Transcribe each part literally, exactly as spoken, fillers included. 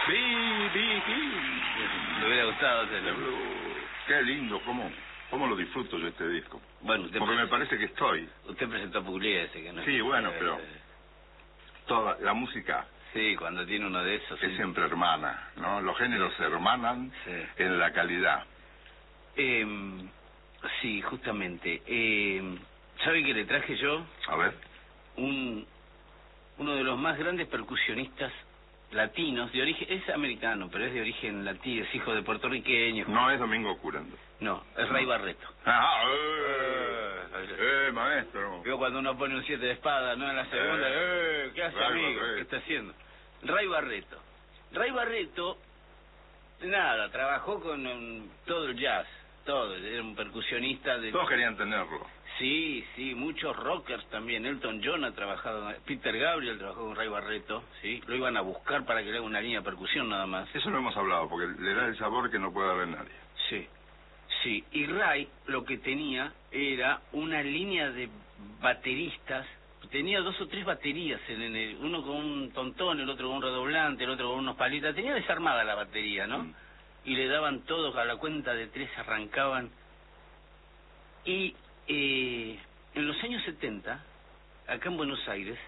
Bi, bi, bi. Me hubiera gustado hacerlo. Qué lindo, cómo, cómo lo disfruto yo este disco. Bueno, usted porque me parece que estoy. Usted presentó a Pugliese, que no Sí, es... bueno, eh, pero toda la música sí, cuando tiene uno de esos... es sí. siempre hermana, ¿no? Los géneros sí. se hermanan sí. en la calidad. Eh, sí, justamente. Eh, ¿Sabe qué le traje yo? A ver. Un uno de los más grandes percusionistas latinos, de origen, es americano, pero es de origen latino, es hijo de puertorriqueños. No es Domingo Curando. No, es Ray Barreto. Ah, eh, eh, maestro. Yo cuando uno pone un siete de espada, ¿no? En la segunda, eh, eh ¿qué hace, Ray amigo? Barreto. ¿Qué está haciendo? Ray Barreto. Ray Barreto, nada, trabajó con um, todo el jazz, todo, era un percusionista de... Todos querían tenerlo. Sí, sí, muchos rockers también. Elton John ha trabajado, Peter Gabriel trabajó con Ray Barreto, sí. Lo iban a buscar para que le haga una línea de percusión nada más. Eso lo hemos hablado, porque le da el sabor que no puede haber nadie. Sí, sí. Y Ray lo que tenía era una línea de bateristas. Tenía dos o tres baterías, en el, uno con un tontón, el otro con un redoblante, el otro con unos palitas. Tenía desarmada la batería, ¿no? Mm. Y le daban todos, a la cuenta de tres arrancaban. Y... Eh, en los años setenta, acá en Buenos Aires,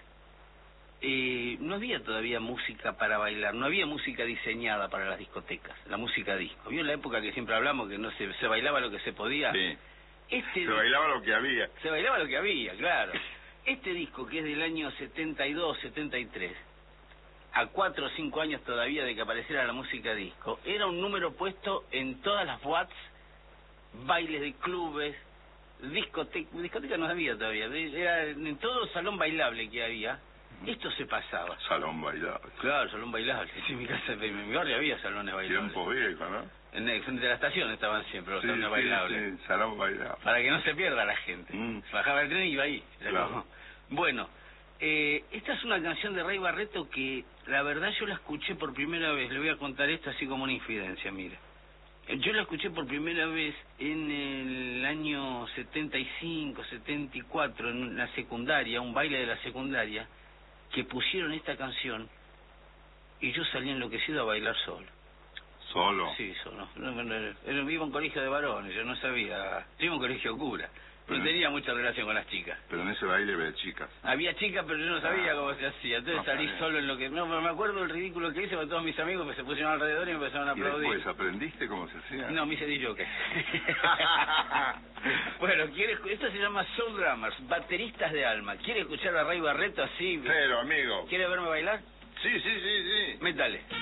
eh, no había todavía música para bailar, no había música diseñada para las discotecas, la música disco. ¿Vio en la época que siempre hablamos que no se, se bailaba lo que se podía? Sí. Este, se bailaba lo que había. Se bailaba lo que había, claro. Este disco, que es del año setenta y dos, setenta y tres, a cuatro o cinco años todavía de que apareciera la música disco, era un número puesto en todas las boates, bailes de clubes, discoteca, discoteca no había todavía, era en todo salón bailable que había, esto se pasaba. Salón bailable. Claro, salón bailable. En mi casa, en mi barrio había salones bailables. Tiempo viejo, ¿no? En el frente de la estación estaban siempre los sí, salones sí, bailables. Sí, salón bailable. Para que no se pierda la gente. Mm. Bajaba el tren y iba ahí. Claro. Bueno, eh, esta es una canción de Ray Barreto que la verdad yo la escuché por primera vez. Le voy a contar esto así como una infidencia, mire. Yo la escuché por primera vez en el año setenta y cinco, setenta y cuatro, en la secundaria, un baile de la secundaria, que pusieron esta canción y yo salí enloquecido a bailar solo. ¿Solo? Sí, solo. No, no, no, no, iba a un colegio de varones, yo no sabía. Yo iba a un colegio cura. No pero, tenía mucha relación con las chicas. Pero en ese baile había chicas. Había chicas, pero yo no sabía ah, cómo se hacía. Entonces no, salí bien. solo en lo que... No, pero me acuerdo del ridículo que hice con todos mis amigos que se pusieron alrededor y me empezaron a aplaudir. ¿Y después aprendiste cómo se hacía? No, me hice yo qué. Bueno, ¿quiere, esto se llama Soul Drummers, bateristas de alma. ¿Quiere escuchar a Ray Barreto así? Pero, amigo. ¿Quiere verme bailar? Sí, sí, sí, sí. Métale.